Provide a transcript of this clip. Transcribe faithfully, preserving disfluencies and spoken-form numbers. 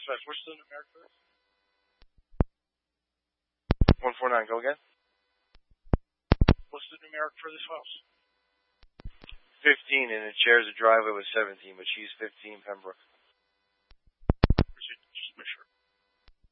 Dispatch, what's the numeric for this? one four nine, go again? What's the numeric for this house? fifteen, and it shares a driveway with seventeen, but she's fifteen, Pembroke.